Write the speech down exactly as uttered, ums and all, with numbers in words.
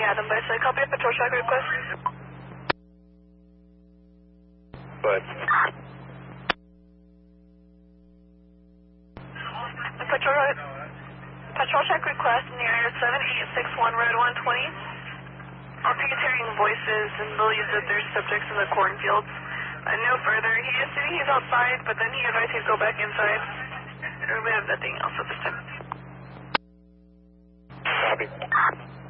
Adam by side. Copy a patrol track request. But Patrol, patrol check request near seven eight six one Road one twenty. Officers hearing voices and believes that there's subjects in the cornfields. Uh, no further. He is saying he's outside, but then he advised he'd go back inside. And we have nothing else at this time. copy.